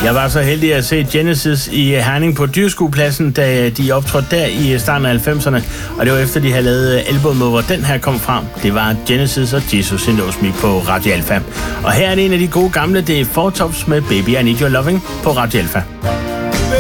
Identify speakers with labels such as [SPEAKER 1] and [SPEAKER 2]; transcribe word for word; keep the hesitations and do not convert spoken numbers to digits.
[SPEAKER 1] Jeg var så heldig at se Genesis i Herning på Dyrskuepladsen, da de optrådte der i starten af halvfemserne. Og det var efter, de havde lavet albumet, hvor den her kom frem. Det var Genesis og Jesus Knows Me på Radio Alfa. Og her er det en af de gode gamle, det er Four Tops med Baby I Need Your Loving på Radio Alfa.